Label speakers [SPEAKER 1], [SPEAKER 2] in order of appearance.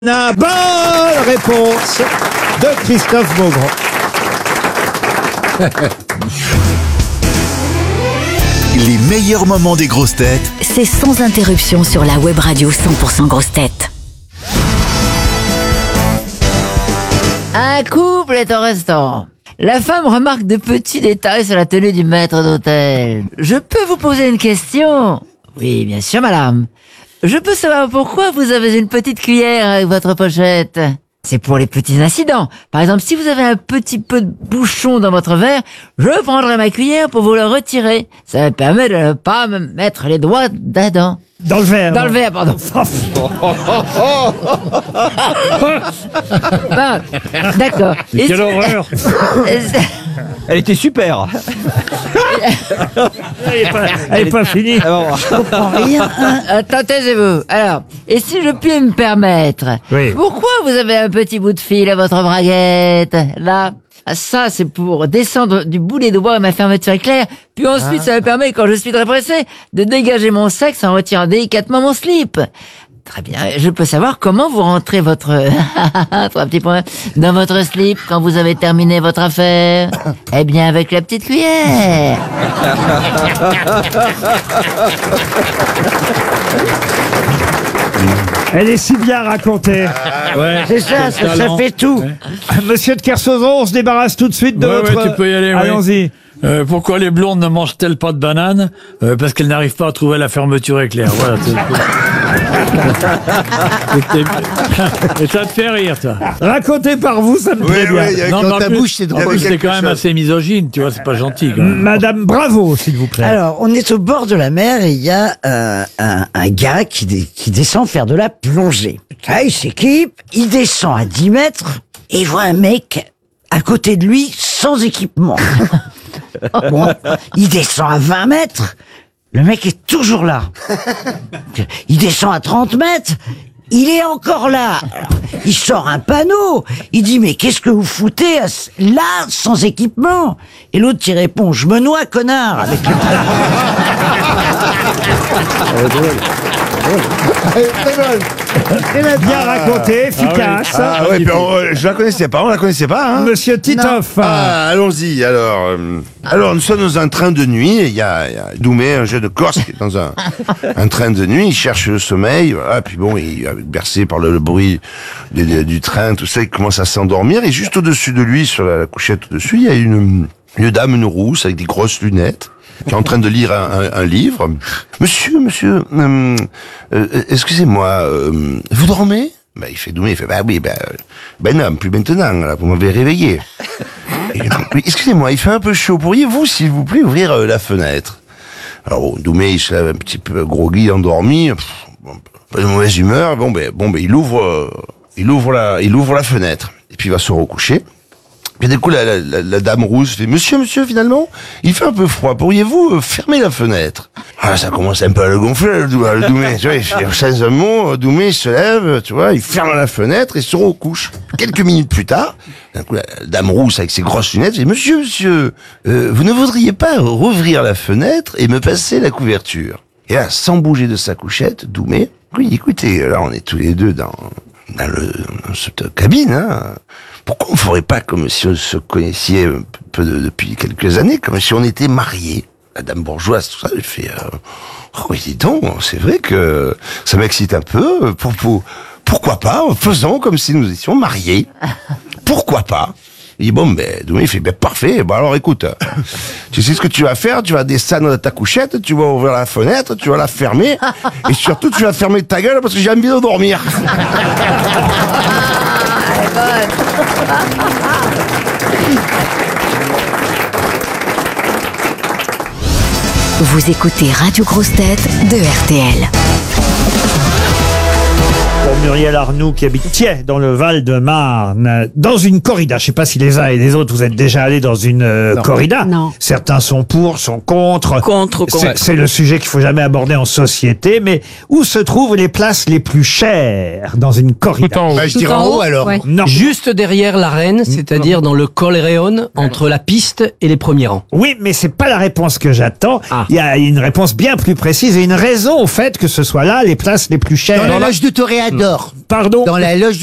[SPEAKER 1] Bonne réponse de Christophe Beaugrand.
[SPEAKER 2] Les meilleurs moments des grosses têtes.
[SPEAKER 3] C'est sans interruption sur la web radio 100% grosses têtes.
[SPEAKER 4] Un couple est au restaurant. La femme remarque de petits détails sur la tenue du maître d'hôtel. Je peux vous poser une question? Oui, bien sûr, madame. Je peux savoir pourquoi vous avez une petite cuillère avec votre pochette? C'est pour les petits incidents. Par exemple, si vous avez un petit peu de bouchon dans votre verre, je prendrai ma cuillère pour vous le retirer. Ça me permet de ne pas me mettre les doigts dedans.
[SPEAKER 1] Dans le verre.
[SPEAKER 4] Dans le verre, pardon. Bon, d'accord. Et
[SPEAKER 5] Quelle horreur!
[SPEAKER 6] Elle était super.
[SPEAKER 1] Elle est pas finie.
[SPEAKER 4] Attends, taisez-vous. Alors, et si je puis me permettre,
[SPEAKER 1] Oui.
[SPEAKER 4] pourquoi vous avez un petit bout de fil à votre braguette? Là, ça, c'est pour descendre du bout des doigts à ma fermeture éclair. Puis ensuite, ça me permet, quand je suis très pressé, de dégager mon sexe en retirant délicatement mon slip. Très bien. Je peux savoir comment vous rentrez votre trois petits points dans votre slip quand vous avez terminé votre affaire? Eh bien, avec la petite cuillère.
[SPEAKER 1] Elle est si bien racontée.
[SPEAKER 5] Ouais,
[SPEAKER 6] C'est ça, ça fait tout.
[SPEAKER 1] Monsieur de Kersauzon, on se débarrasse tout de suite de
[SPEAKER 5] Ouais,
[SPEAKER 1] votre...
[SPEAKER 5] ouais, tu peux y aller, oui.
[SPEAKER 1] Allons-y.
[SPEAKER 5] Pourquoi les blondes ne mangent-elles pas de bananes? Parce qu'elles n'arrivent pas à trouver la fermeture éclair. Voilà. Et ça te fait rire, toi.
[SPEAKER 1] Raconté par vous, ça me plaît bien.
[SPEAKER 5] Non, mais en plus,
[SPEAKER 7] c'est
[SPEAKER 5] en plus, c'est quand même assez misogyne, tu vois, c'est pas gentil, quand même.
[SPEAKER 1] Madame Bravo, s'il vous plaît.
[SPEAKER 6] Alors, on est au bord de la mer et il y a un gars qui descend faire de la plongée. Là, il s'équipe, il descend à 10 mètres et il voit un mec à côté de lui sans équipement. Bon, il descend à 20 mètres, le mec est toujours là. Il descend à 30 mètres, il est encore là. Alors, il sort un panneau, il dit « Mais qu'est-ce que vous foutez là, sans équipement ?» Et l'autre il répond « Je me noie, connard !» avec le
[SPEAKER 1] Bien raconté, efficace.
[SPEAKER 7] Ah ouais, puis je la connaissais pas, on la connaissait pas, hein.
[SPEAKER 1] Monsieur Titoff.
[SPEAKER 7] Ah, allons-y, alors. Alors, nous sommes dans un train de nuit, et il y a Doumé, un jeune Corse, qui est dans un train de nuit, il cherche le sommeil, voilà, puis bon, il est bercé par le bruit du train, tout ça, il commence à s'endormir, et juste au-dessus de lui, sur la couchette au-dessus, il y a une dame, une rousse, avec des grosses lunettes, qui est en train de lire un livre. Monsieur, excusez-moi, vous dormez? Ben, il fait Doumé, il fait, ben non, plus maintenant, là, vous m'avez réveillé. Oui, excusez-moi, il fait un peu chaud. Pourriez-vous, s'il vous plaît, ouvrir la fenêtre? Alors, bon, Doumé, il se lève un petit peu groggy, endormi, pas de mauvaise humeur. Bon, il ouvre la fenêtre. Et puis, il va se recoucher. Puis, du coup, la dame rousse fait, monsieur, finalement, il fait un peu froid. Pourriez-vous fermer la fenêtre? Ah, ça commence un peu à le gonfler, le Doumé. Tu vois, il change un mot, Doumé, il se lève, tu vois, il ferme la fenêtre et se recouche. Quelques minutes plus tard, d'un coup, la dame rousse avec ses grosses lunettes dit, monsieur, vous ne voudriez pas rouvrir la fenêtre et me passer la couverture? Et là, sans bouger de sa couchette, Doumé, oui, écoutez, là, on est tous les deux dans cette cabine, hein. Pourquoi on ne ferait pas comme si on se connaissait un peu depuis quelques années, comme si on était mariés? La dame bourgeoise, tout ça, elle fait, oh, dis donc, c'est vrai que ça m'excite un peu, pourquoi pas, faisons comme si nous étions mariés. Pourquoi pas? Il dit, bon, Doumé, il fait, parfait, alors écoute, tu sais ce que tu vas faire, tu vas descendre de ta couchette, tu vas ouvrir la fenêtre, tu vas la fermer, et surtout, tu vas fermer ta gueule parce que j'ai envie de dormir.
[SPEAKER 3] Vous écoutez Radio Grosses Têtes de RTL.
[SPEAKER 1] Pour Muriel Arnoux qui habite Thiais dans le Val-de-Marne, dans une corrida. Je sais pas si les uns et les autres vous êtes déjà allés dans une corrida.
[SPEAKER 8] Non.
[SPEAKER 1] Certains sont pour, sont contre.
[SPEAKER 8] Contre.
[SPEAKER 1] C'est le sujet qu'il faut jamais aborder en société. Mais où se trouvent les places les plus chères dans une corrida?
[SPEAKER 7] Je dirais en haut, alors.
[SPEAKER 8] Ouais.
[SPEAKER 1] Non.
[SPEAKER 8] Juste derrière l'arène, c'est-à-dire dans le Collereon, entre la piste et les premiers rangs.
[SPEAKER 1] Oui, mais c'est pas la réponse que j'attends.
[SPEAKER 8] Ah.
[SPEAKER 1] Il y a une réponse bien plus précise et une raison au fait que ce soit là les places les plus chères.
[SPEAKER 7] Dans l'âge de Toréador.
[SPEAKER 9] dort.
[SPEAKER 1] Pardon.
[SPEAKER 9] Dans la loge